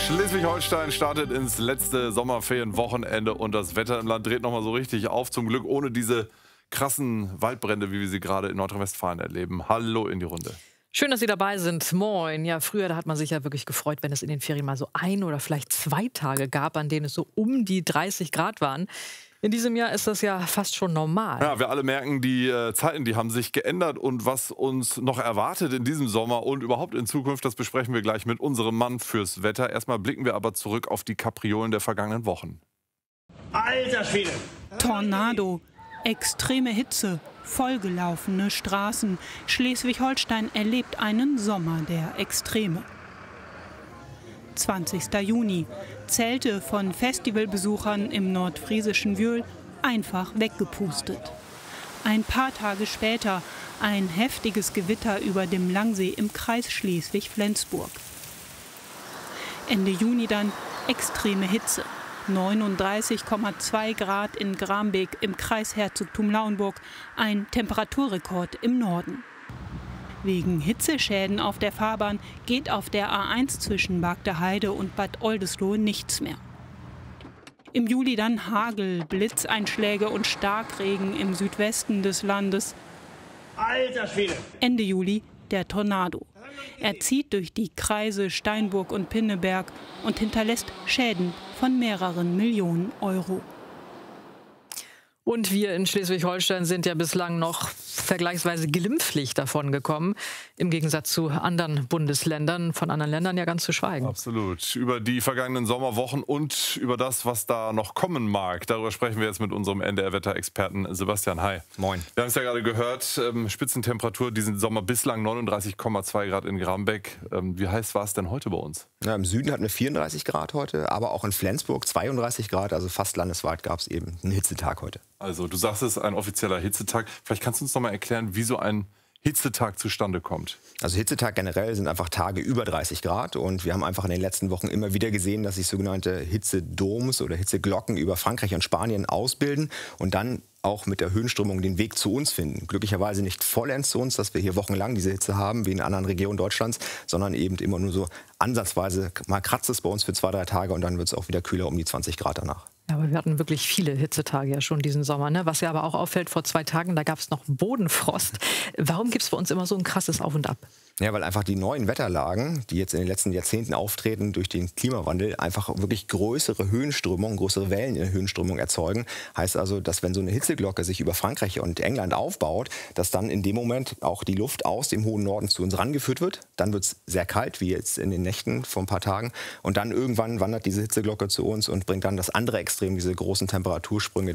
Schleswig-Holstein startet ins letzte Sommerferienwochenende und das Wetter im Land dreht nochmal so richtig auf. Zum Glück ohne diese krassen Waldbrände, wie wir sie gerade in Nordrhein-Westfalen erleben. Hallo in die Runde. Schön, dass Sie dabei sind. Moin. Ja, früher, da hat man sich ja wirklich gefreut, wenn es in den Ferien mal so 1 oder vielleicht 2 Tage gab, an denen es so um die 30 Grad waren. In diesem Jahr ist das ja fast schon normal. Ja, wir alle merken, die Zeiten, die haben sich geändert und was uns noch erwartet in diesem Sommer und überhaupt in Zukunft, das besprechen wir gleich mit unserem Mann fürs Wetter. Erstmal blicken wir aber zurück auf die Kapriolen der vergangenen Wochen. Alter Schwede! Tornado, extreme Hitze, vollgelaufene Straßen. Schleswig-Holstein erlebt einen Sommer der Extreme. 20. Juni. Zelte von Festivalbesuchern im nordfriesischen Wühl einfach weggepustet. Ein paar Tage später ein heftiges Gewitter über dem Langsee im Kreis Schleswig-Flensburg. Ende Juni dann extreme Hitze. 39,2 Grad in Grambeek im Kreis Herzogtum Lauenburg, ein Temperaturrekord im Norden. Wegen Hitzeschäden auf der Fahrbahn geht auf der A1 zwischen Bagdeheide und Bad Oldesloe nichts mehr. Im Juli dann Hagel, Blitzeinschläge und Starkregen im Südwesten des Landes. Alter Schwede! Ende Juli der Tornado. Er zieht durch die Kreise Steinburg und Pinneberg und hinterlässt Schäden von mehreren Millionen Euro. Und wir in Schleswig-Holstein sind ja bislang noch vergleichsweise glimpflich davon gekommen. Im Gegensatz zu anderen Bundesländern, von anderen Ländern ja ganz zu schweigen. Absolut. Über die vergangenen Sommerwochen und über das, was da noch kommen mag. Darüber sprechen wir jetzt mit unserem NDR-Wetterexperten Sebastian. Hi. Moin. Wir haben es ja gerade gehört, Spitzentemperatur diesen Sommer bislang 39,2 Grad in Grambeck. Wie heiß war es denn heute bei uns? Ja, im Süden hatten wir 34 Grad heute, aber auch in Flensburg 32 Grad. Also fast landesweit gab es eben einen Hitzetag heute. Also du sagst es, ein offizieller Hitzetag. Vielleicht kannst du uns noch mal erklären, wie so ein Hitzetag zustande kommt. Also Hitzetag generell sind einfach Tage über 30 Grad und wir haben einfach in den letzten Wochen immer wieder gesehen, dass sich sogenannte Hitzedoms oder Hitzeglocken über Frankreich und Spanien ausbilden und dann auch mit der Höhenströmung den Weg zu uns finden. Glücklicherweise nicht vollends zu uns, dass wir hier wochenlang diese Hitze haben, wie in anderen Regionen Deutschlands, sondern eben immer nur so ansatzweise, mal kratzt es bei uns für 2, 3 Tage und dann wird es auch wieder kühler um die 20 Grad danach. Ja, aber wir hatten wirklich viele Hitzetage ja schon diesen Sommer, ne? Was ja aber auch auffällt, vor 2 Tagen, da gab es noch Bodenfrost. Warum gibt es bei uns immer so ein krasses Auf und Ab? Ja, weil einfach die neuen Wetterlagen, die jetzt in den letzten Jahrzehnten auftreten durch den Klimawandel, einfach wirklich größere Höhenströmungen, größere Wellen in der Höhenströmung erzeugen. Heißt also, dass wenn so eine Hitzeglocke sich über Frankreich und England aufbaut, dass dann in dem Moment auch die Luft aus dem hohen Norden zu uns rangeführt wird. Dann wird es sehr kalt, wie jetzt in den Nächten vor ein paar Tagen. Und dann irgendwann wandert diese Hitzeglocke zu uns und bringt dann das andere Extrem, diese großen Temperatursprünge